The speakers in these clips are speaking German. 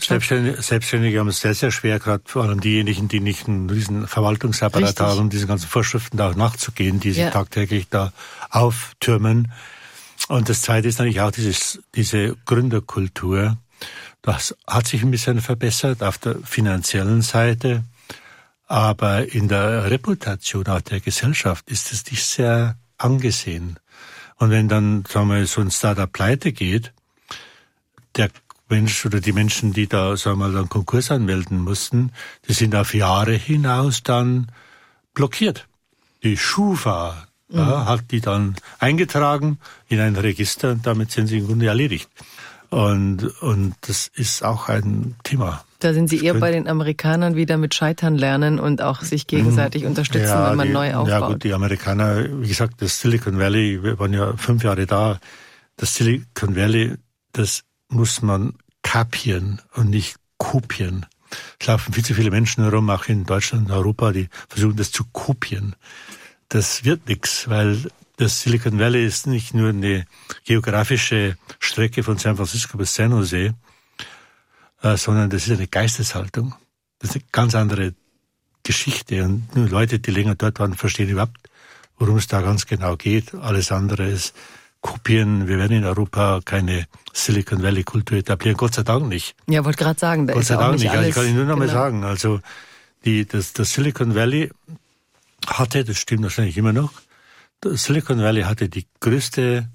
Selbstständige haben es sehr, sehr schwer, gerade vor allem diejenigen, die nicht einen riesen Verwaltungsapparat haben, um diesen ganzen Vorschriften da auch nachzugehen, die sich tagtäglich da auftürmen. Und das Zweite ist natürlich auch diese Gründerkultur. Das hat sich ein bisschen verbessert auf der finanziellen Seite, aber in der Reputation auch der Gesellschaft ist es nicht sehr angesehen. Und wenn dann, sagen wir, so ein Startup pleite geht, der Mensch oder die Menschen, die da, sagen wir mal, dann Konkurs anmelden mussten, die sind auf Jahre hinaus dann blockiert. Die Schufa hat die dann eingetragen in ein Register und damit sind sie im Grunde erledigt. Und das ist auch ein Thema. Da sind Sie eher bei den Amerikanern wieder mit Scheitern lernen und auch sich gegenseitig unterstützen, wenn man neu aufbaut. Ja gut, die Amerikaner, wie gesagt, das Silicon Valley, wir waren ja 5 Jahre da, das Silicon Valley, das muss man kapieren und nicht kopieren. Es laufen viel zu viele Menschen herum, auch in Deutschland und Europa, die versuchen das zu kopieren. Das wird nichts, weil das Silicon Valley ist nicht nur eine geografische Strecke von San Francisco bis San Jose, sondern das ist eine Geisteshaltung. Das ist eine ganz andere Geschichte. Und nur Leute, die länger dort waren, verstehen überhaupt, worum es da ganz genau geht. Alles andere ist kopieren. Wir werden in Europa keine Silicon Valley Kultur etablieren. Gott sei Dank nicht. Ja, wollte gerade sagen, da Gott ist sei auch Dank nicht nicht. alles. Ich kann Ihnen nur noch mal sagen, also das Silicon Valley hatte, das stimmt wahrscheinlich immer noch, das Silicon Valley hatte die größte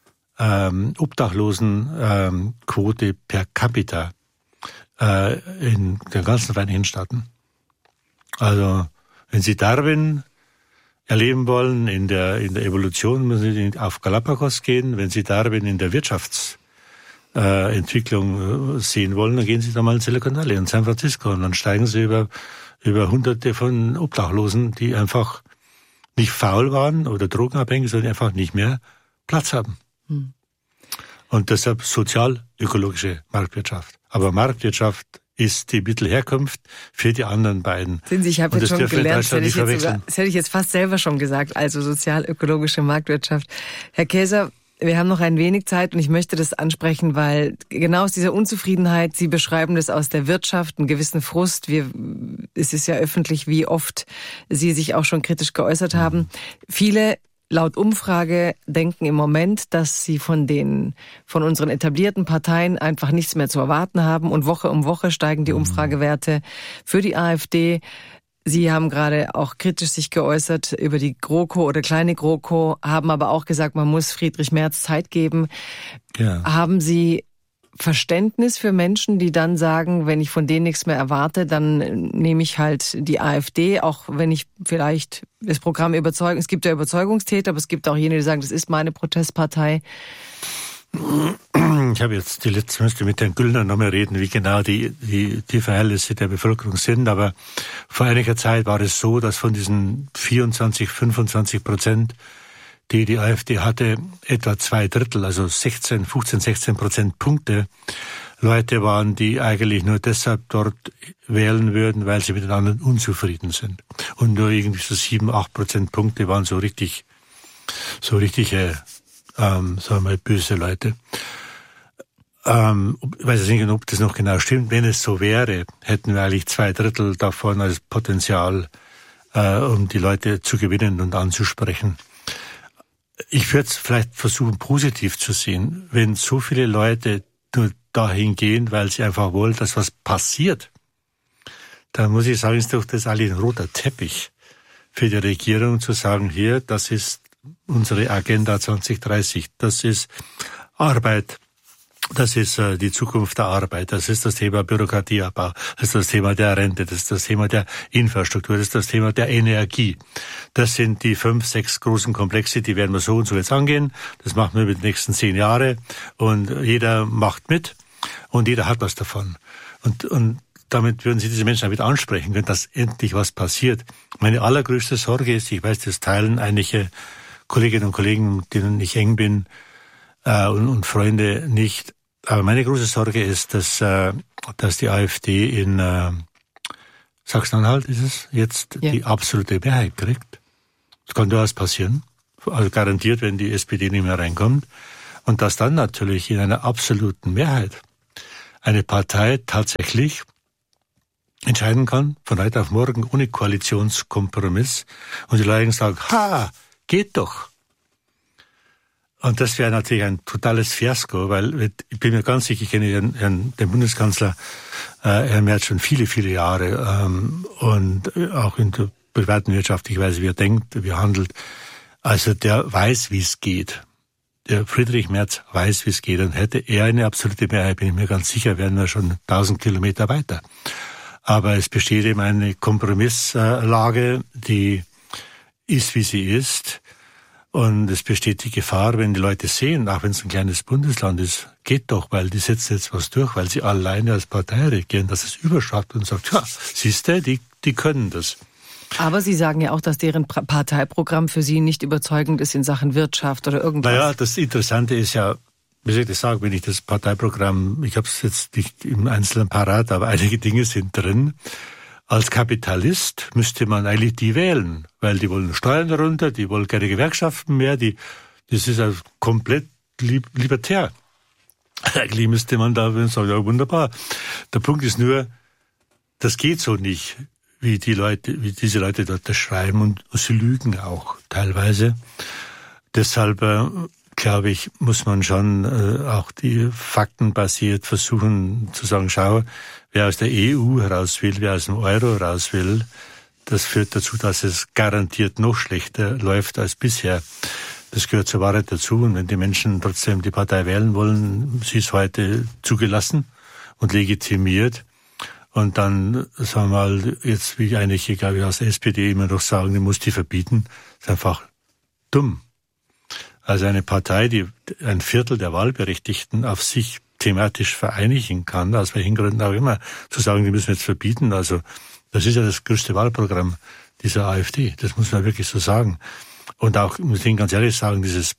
Obdachlosenquote per capita in den ganzen Vereinigten Staaten. Also wenn Sie Darwin erleben wollen in der Evolution, müssen Sie auf Galapagos gehen. Wenn Sie Darwin in der Wirtschaftsentwicklung sehen wollen, dann gehen Sie da mal in Silicon Valley und San Francisco und dann steigen Sie über Hunderte von Obdachlosen, die einfach nicht faul waren oder drogenabhängig, sondern einfach nicht mehr Platz haben. Und deshalb sozial-ökologische Marktwirtschaft. Aber Marktwirtschaft ist die Mittelherkunft für die anderen beiden. Sehen Sie, ich habe jetzt schon gelernt, das hätte ich jetzt fast selber schon gesagt, also sozial-ökologische Marktwirtschaft. Herr Kaeser, wir haben noch ein wenig Zeit und ich möchte das ansprechen, weil genau aus dieser Unzufriedenheit, Sie beschreiben das aus der Wirtschaft, einen gewissen Frust. Es ist ja öffentlich, wie oft Sie sich auch schon kritisch geäußert haben. Viele laut Umfrage denken im Moment, dass sie von unseren etablierten Parteien einfach nichts mehr zu erwarten haben und Woche um Woche steigen die Umfragewerte für die AfD. Sie haben gerade auch kritisch sich geäußert über die GroKo oder kleine GroKo, haben aber auch gesagt, man muss Friedrich Merz Zeit geben. Ja. Haben Sie Verständnis für Menschen, die dann sagen, wenn ich von denen nichts mehr erwarte, dann nehme ich halt die AfD, auch wenn ich vielleicht das Programm überzeugen. Es gibt ja Überzeugungstäter, aber es gibt auch jene, die sagen, das ist meine Protestpartei. Ich habe jetzt müsste mit Herrn Güllner noch mal reden, wie genau die Verhältnisse der Bevölkerung sind. Aber vor einiger Zeit war es so, dass von diesen 24-25%, die AfD hatte, etwa 2/3, also 15-16% Punkte, Leute waren, die eigentlich nur deshalb dort wählen würden, weil sie mit den anderen unzufrieden sind. Und nur irgendwie so 7-8% Punkte waren so richtige, sagen wir mal, böse Leute. Ich weiß jetzt nicht, ob das noch genau stimmt. Wenn es so wäre, hätten wir eigentlich 2/3 davon als Potenzial, um die Leute zu gewinnen und anzusprechen. Ich würde es vielleicht versuchen, positiv zu sehen. Wenn so viele Leute nur dahin gehen, weil sie einfach wollen, dass was passiert, dann muss ich sagen, ist doch das eigentlich ein roter Teppich für die Regierung zu sagen, hier, das ist unsere Agenda 2030, das ist Arbeit, das ist die Zukunft der Arbeit, das ist das Thema Bürokratieabbau, das ist das Thema der Rente, das ist das Thema der Infrastruktur, das ist das Thema der Energie. Das sind die 5, 6 großen Komplexe, die werden wir so und so jetzt angehen. Das machen wir über die nächsten 10 Jahre und jeder macht mit und jeder hat was davon. Und damit würden Sie diese Menschen auch wieder ansprechen können, dass endlich was passiert. Meine allergrößte Sorge ist, ich weiß, das teilen einige Kolleginnen und Kollegen, mit denen ich eng bin, und Freunde nicht. Aber meine große Sorge ist, dass die AfD in Sachsen-Anhalt ist es jetzt die absolute Mehrheit kriegt. Das kann durchaus passieren. Also garantiert, wenn die SPD nicht mehr reinkommt. Und dass dann natürlich in einer absoluten Mehrheit eine Partei tatsächlich entscheiden kann, von heute auf morgen, ohne Koalitionskompromiss, und die Leute sagen, geht doch. Und das wäre natürlich ein totales Fiasko, weil ich bin mir ganz sicher, ich kenne den Bundeskanzler Herrn Merz schon viele, viele Jahre und auch in der privaten wirtschaftlichen Weise, wie er denkt, wie er handelt. Also der weiß, wie es geht. Der Friedrich Merz weiß, wie es geht. Und hätte er eine absolute Mehrheit, bin ich mir ganz sicher, wären wir schon 1000 Kilometer weiter. Aber es besteht eben eine Kompromisslage, die ist, wie sie ist. Und es besteht die Gefahr, wenn die Leute sehen, auch wenn es ein kleines Bundesland ist, geht doch, weil die setzen jetzt was durch, weil sie alleine als Partei regieren, dass es überschreibt und sagt, siehste, die können das. Aber Sie sagen ja auch, dass deren Parteiprogramm für Sie nicht überzeugend ist in Sachen Wirtschaft oder irgendwas. Naja, das Interessante ist ja, wie soll ich das sagen, wenn ich das Parteiprogramm, ich habe es jetzt nicht im Einzelnen parat, aber einige Dinge sind drin. Als Kapitalist müsste man eigentlich die wählen, weil die wollen Steuern runter, die wollen keine Gewerkschaften mehr, das ist ja komplett libertär. Eigentlich müsste man da sagen, ja wunderbar. Der Punkt ist nur, das geht so nicht, wie diese Leute dort das schreiben, und sie lügen auch teilweise. Deshalb glaube ich, muss man schon auch die Fakten basiert versuchen zu sagen, schau, wer aus der EU heraus will, wer aus dem Euro raus will, das führt dazu, dass es garantiert noch schlechter läuft als bisher. Das gehört zur Wahrheit dazu. Und wenn die Menschen trotzdem die Partei wählen wollen, sie ist heute zugelassen und legitimiert. Und dann, sagen wir mal, jetzt wie einige, glaube ich, aus der SPD immer noch sagen, die muss die verbieten, ist einfach dumm. Also eine Partei, die ein Viertel der Wahlberechtigten auf sich thematisch vereinigen kann, aus welchen Gründen auch immer, zu sagen, die müssen wir jetzt verbieten. Also das ist ja das größte Wahlprogramm dieser AfD. Das muss man wirklich so sagen. Und auch, muss ich Ihnen ganz ehrlich sagen, diese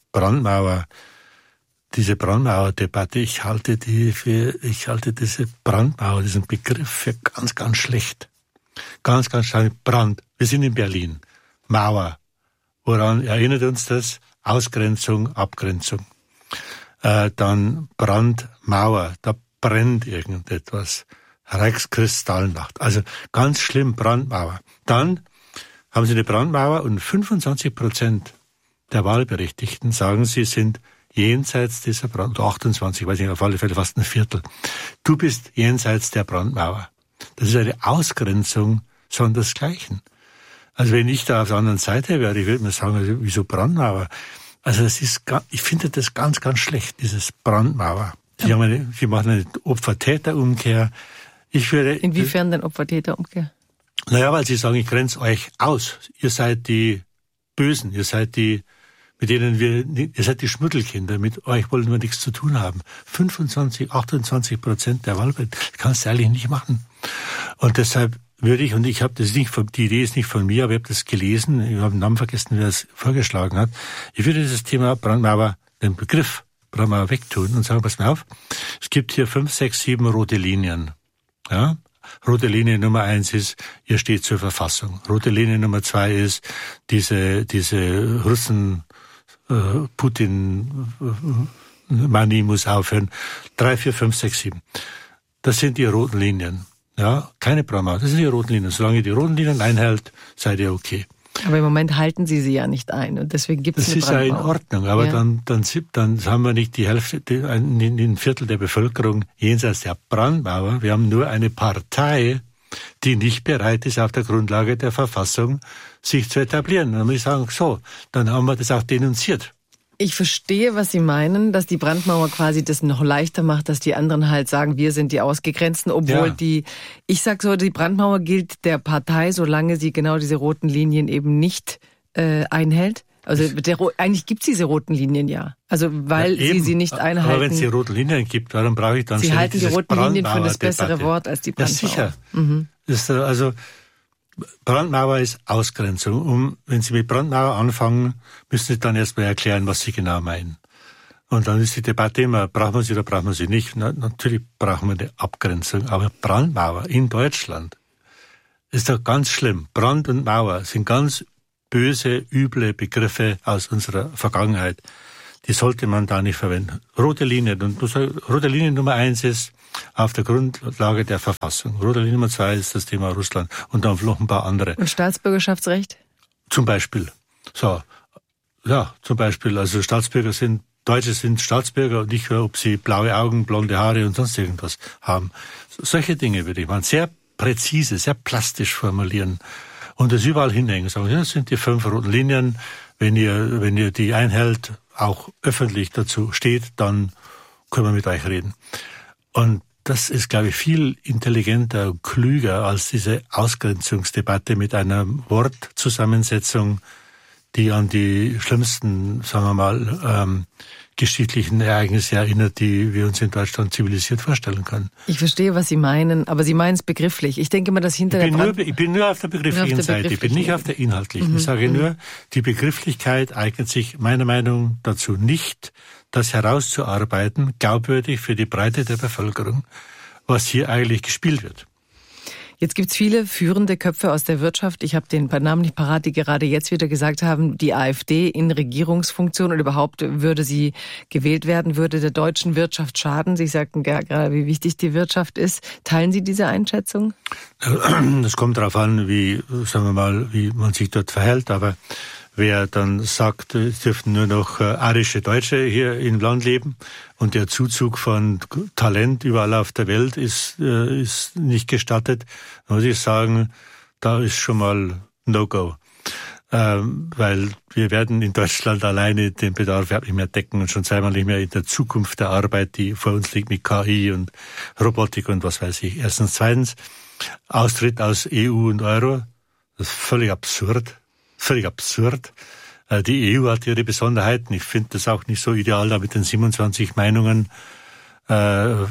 Brandmauerdebatte, ich halte diese Brandmauer, diesen Begriff für ganz, ganz schlecht. Ganz, ganz schlecht. Brand. Wir sind in Berlin. Mauer. Woran erinnert uns das? Ausgrenzung, Abgrenzung. Dann Brandmauer. Da brennt irgendetwas. Reichskristallnacht. Also ganz schlimm, Brandmauer. Dann haben Sie eine Brandmauer und 25% der Wahlberechtigten sagen, sie sind jenseits dieser Brandmauer, 28, weiß nicht, auf alle Fälle fast ein Viertel. Du bist jenseits der Brandmauer. Das ist eine Ausgrenzung sondersgleichen. Also wenn ich da auf der anderen Seite wäre, ich würde mir sagen, also, wieso Brandmauer? Also ich finde das ganz, ganz schlecht, dieses Brandmauer. Sie machen eine Opfer-Täter-Umkehr. Inwiefern denn Opfer-Täter-Umkehr? Naja, weil sie sagen, ich grenze euch aus. Ihr seid die Bösen, ihr seid die Schmuddelkinder, mit euch wollen wir nichts zu tun haben. 28% der Wahlberechtigten, das kannst du eigentlich nicht machen. Und deshalb würde ich, und die Idee ist nicht von mir, aber ich habe das gelesen, ich habe den Namen vergessen, wer es vorgeschlagen hat. Ich würde dieses Thema Brandmauer, den Begriff Brandmauer wegtun und sagen, pass mal auf, es gibt hier 5, 6, 7 rote Linien. Ja? Rote Linie Nummer 1 ist, ihr steht zur Verfassung. Rote Linie Nummer 2 ist, diese Russen, Putin, Manie muss aufhören. 3, 4, 5, 6, 7. Das sind die roten Linien. Ja, keine Brandmauer. Das sind die roten Linien. Solange ihr die roten Linien einhält, seid ihr okay. Aber im Moment halten Sie sie ja nicht ein und deswegen gibt es eine Brandmauer. Das ist ja in Ordnung, aber ja. dann haben wir nicht die Hälfte, ein Viertel der Bevölkerung jenseits der Brandmauer. Wir haben nur eine Partei, die nicht bereit ist, auf der Grundlage der Verfassung sich zu etablieren. Dann muss ich sagen, so, dann haben wir das auch denunziert. Ich verstehe, was Sie meinen, dass die Brandmauer quasi das noch leichter macht, dass die anderen halt sagen, wir sind die Ausgegrenzten, obwohl ich sag so, die Brandmauer gilt der Partei, solange sie genau diese roten Linien eben nicht einhält. Also eigentlich gibt's diese roten Linien ja. Also weil sie nicht einhalten. Aber wenn es die roten Linien gibt, warum brauche ich dann Sie halten die roten Linien für das bessere Wort als die Brandmauer. Ja, sicher. Mhm. Brandmauer ist Ausgrenzung. Wenn Sie mit Brandmauer anfangen, müssen Sie dann erstmal erklären, was Sie genau meinen. Und dann ist die Debatte immer, brauchen wir sie oder brauchen wir sie nicht? Natürlich brauchen wir eine Abgrenzung, aber Brandmauer in Deutschland ist doch ganz schlimm. Brand und Mauer sind ganz böse, üble Begriffe aus unserer Vergangenheit. Die sollte man da nicht verwenden. Rote Linie Nummer 1 ist, auf der Grundlage der Verfassung. Rote Linie Nummer 2 ist das Thema Russland und dann noch ein paar andere. Und Staatsbürgerschaftsrecht? Zum Beispiel. So, ja, zum Beispiel, also Deutsche sind Staatsbürger und nicht, ob sie blaue Augen, blonde Haare und sonst irgendwas haben. Solche Dinge würde ich mal sehr präzise, sehr plastisch formulieren und das überall hinhängen. Sagen, ja, das sind die 5 roten Linien. Wenn ihr die einhält, auch öffentlich dazu steht, dann können wir mit euch reden. Und das ist, glaube ich, viel intelligenter und klüger als diese Ausgrenzungsdebatte mit einer Wortzusammensetzung, die an die schlimmsten, sagen wir mal, geschichtlichen Ereignisse erinnert, die wir uns in Deutschland zivilisiert vorstellen können. Ich verstehe, was Sie meinen, aber Sie meinen es begrifflich. Ich denke mal, dass hinter ich bin nur auf der begrifflichen Seite, ich bin nicht auf der inhaltlichen. Ich sage nur, die Begrifflichkeit eignet sich meiner Meinung nach dazu nicht, das herauszuarbeiten, glaubwürdig für die Breite der Bevölkerung, was hier eigentlich gespielt wird. Jetzt gibt's viele führende Köpfe aus der Wirtschaft, ich habe den Namen nicht parat, die gerade jetzt wieder gesagt haben, die AfD in Regierungsfunktion oder überhaupt würde sie gewählt werden, würde der deutschen Wirtschaft schaden. Sie sagten gerade, wie wichtig die Wirtschaft ist. Teilen Sie diese Einschätzung? Es kommt darauf an, wie man sich dort verhält, aber wer dann sagt, es dürfen nur noch arische Deutsche hier im Land leben und der Zuzug von Talent überall auf der Welt ist nicht gestattet, dann muss ich sagen, da ist schon mal No-Go. Weil wir werden in Deutschland alleine den Bedarf überhaupt nicht mehr decken und schon zweimal nicht mehr in der Zukunft der Arbeit, die vor uns liegt mit KI und Robotik und was weiß ich. Erstens. Zweitens, Austritt aus EU und Euro, das ist völlig absurd. Völlig absurd. Die EU hat ihre Besonderheiten. Ich finde das auch nicht so ideal, da mit den 27 Meinungen ja,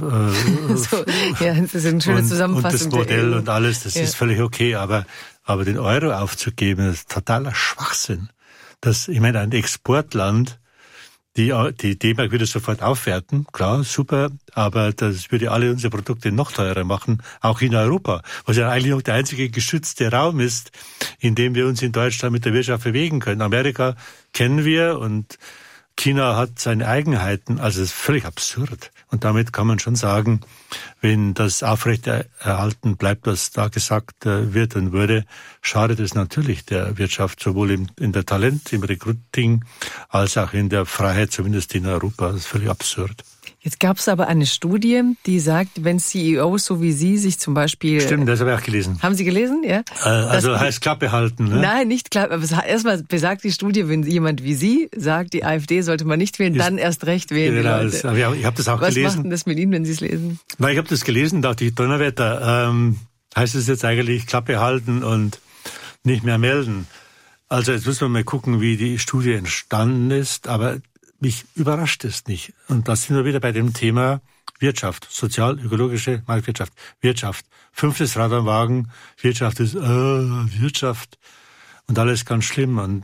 das ist eine schöne Zusammenfassung. Und das Modell und alles, das ist völlig okay. Aber den Euro aufzugeben, das ist totaler Schwachsinn. Ich meine, ein Exportland, die D-Mark würde sofort aufwerten, klar, super, aber das würde alle unsere Produkte noch teurer machen, auch in Europa, was ja eigentlich noch der einzige geschützte Raum ist, in dem wir uns in Deutschland mit der Wirtschaft bewegen können. Amerika kennen wir und China hat seine Eigenheiten, also es ist völlig absurd. Und damit kann man schon sagen, wenn das aufrechterhalten bleibt, was da gesagt wird und wurde, schadet es natürlich der Wirtschaft, sowohl in der Talent, im Recruiting, als auch in der Freiheit, zumindest in Europa. Das ist völlig absurd. Jetzt gab es aber eine Studie, die sagt, wenn CEOs so wie Sie sich zum Beispiel... Stimmt, das habe ich auch gelesen. Haben Sie gelesen? Ja. Also heißt Klappe halten, ne? Nein, nicht Klappe. Aber erstmal besagt die Studie, wenn jemand wie Sie sagt, die AfD sollte man nicht wählen, dann erst recht wählen. Genau, ich habe das auch gelesen. Was macht denn das mit Ihnen, wenn Sie es lesen? Na, ich habe das gelesen, dachte ich, Donnerwetter, heißt es jetzt eigentlich Klappe halten und nicht mehr melden. Also jetzt müssen wir mal gucken, wie die Studie entstanden ist, aber mich überrascht es nicht. Und da sind wir wieder bei dem Thema Wirtschaft, sozial-ökologische Marktwirtschaft, Wirtschaft. 5. Rad am Wagen, Wirtschaft ist Wirtschaft und alles ganz schlimm. Und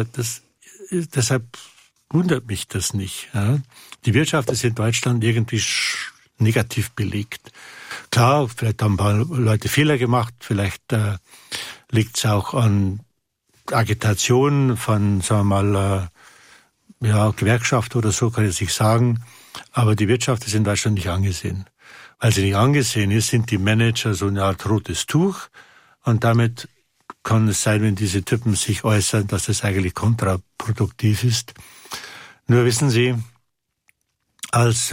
deshalb wundert mich das nicht. Ja. Die Wirtschaft ist in Deutschland irgendwie negativ belegt. Klar, vielleicht haben ein paar Leute Fehler gemacht, vielleicht liegt es auch an Agitation von, sagen wir mal, Gewerkschaft oder so, kann ich nicht sagen. Aber die Wirtschaft ist in Deutschland nicht angesehen. Weil sie nicht angesehen ist, sind die Manager so eine Art rotes Tuch. Und damit kann es sein, wenn diese Typen sich äußern, dass das eigentlich kontraproduktiv ist. Nur wissen Sie, als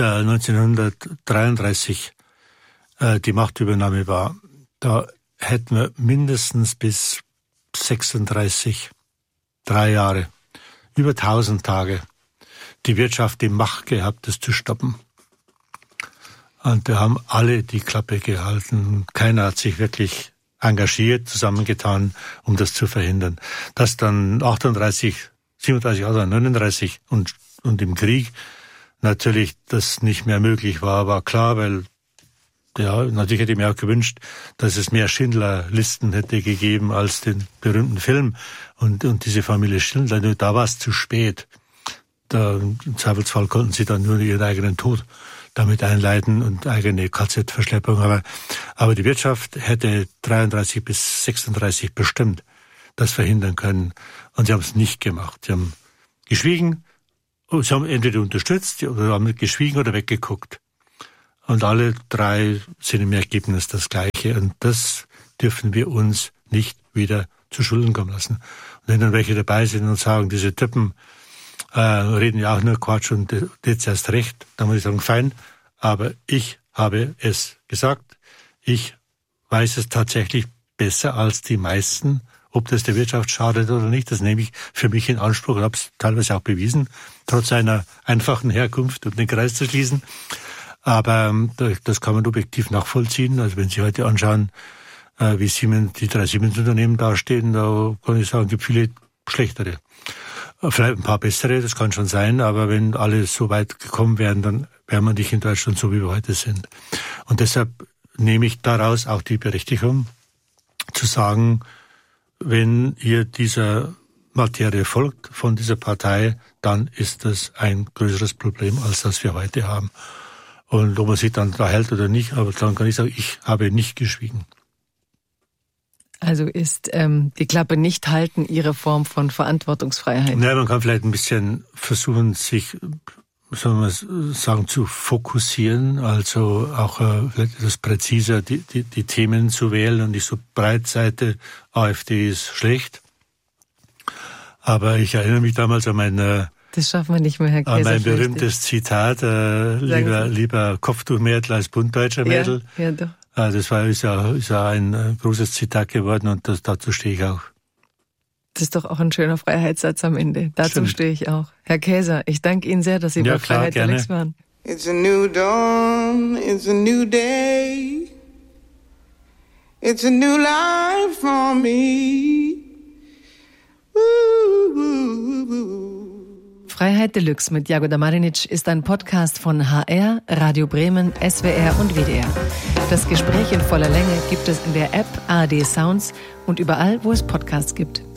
1933 die Machtübernahme war, da hätten wir mindestens bis 36, 3 Jahre, über 1000 Tage die Wirtschaft die Macht gehabt, das zu stoppen. Und da haben alle die Klappe gehalten. Keiner hat sich wirklich engagiert, zusammengetan, um das zu verhindern. Dass dann 38, 37, 39 und im Krieg natürlich das nicht mehr möglich war klar, weil natürlich hätte ich mir auch gewünscht, dass es mehr Schindler-Listen hätte gegeben als den berühmten Film und diese Familie Schindler. Nur da war es zu spät. Im Zweifelsfall konnten sie dann nur ihren eigenen Tod damit einleiten und eigene KZ-Verschleppung. Aber die Wirtschaft hätte 33 bis 36 bestimmt das verhindern können. Und sie haben es nicht gemacht. Sie haben geschwiegen, sie haben entweder unterstützt oder haben geschwiegen oder weggeguckt. Und alle 3 sind im Ergebnis das Gleiche. Und das dürfen wir uns nicht wieder zu Schulden kommen lassen. Und wenn dann welche dabei sind und sagen, diese Typen reden ja auch nur Quatsch und jetzt erst recht, dann muss ich sagen, fein, aber ich habe es gesagt. Ich weiß es tatsächlich besser als die meisten. Ob das der Wirtschaft schadet oder nicht, das nehme ich für mich in Anspruch und habe es teilweise auch bewiesen, trotz einer einfachen Herkunft, um den Kreis zu schließen. Aber das kann man objektiv nachvollziehen. Also wenn Sie heute anschauen, wie die 3 Siemens-Unternehmen dastehen, da kann ich sagen, es gibt viele schlechtere. Vielleicht ein paar bessere, das kann schon sein, aber wenn alle so weit gekommen wären, dann wären wir nicht in Deutschland so, wie wir heute sind. Und deshalb nehme ich daraus auch die Berechtigung zu sagen, wenn ihr dieser Materie folgt von dieser Partei, dann ist das ein größeres Problem, als das wir heute haben. Und ob man sich dann da hält oder nicht, aber dann kann ich sagen, ich habe nicht geschwiegen. Also ist die Klappe nicht halten Ihre Form von Verantwortungsfreiheit? Ja, man kann vielleicht ein bisschen versuchen, sich, soll man sagen, zu fokussieren, also auch vielleicht etwas präziser die Themen zu wählen und nicht so Breitseite, AfD ist schlecht. Aber ich erinnere mich damals an das schaffen wir nicht mehr, Herr Käser. An mein berühmtes Zitat, lieber Kopftuchmädel als Buntpeitscher Mädel. Ja, doch. Das ist ja ein großes Zitat geworden und dazu stehe ich auch. Das ist doch auch ein schöner Freiheitssatz am Ende. Dazu stehe ich auch. Herr Käser, ich danke Ihnen sehr, dass Sie bei Freiheit der Lex waren. It's a new dawn, it's a new day. It's a new life for me. Freiheit Deluxe mit Jagoda Marinic ist ein Podcast von HR, Radio Bremen, SWR und WDR. Das Gespräch in voller Länge gibt es in der App ARD Sounds und überall, wo es Podcasts gibt.